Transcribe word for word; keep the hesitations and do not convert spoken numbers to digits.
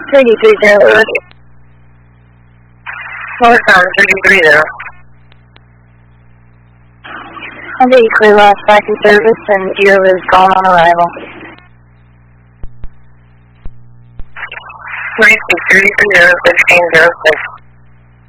thirty-three zero. Northbound thirty-three zero. And the clear lost back in service and zero is gone on arrival. Nice, thirty-three zero, fifteen zero six.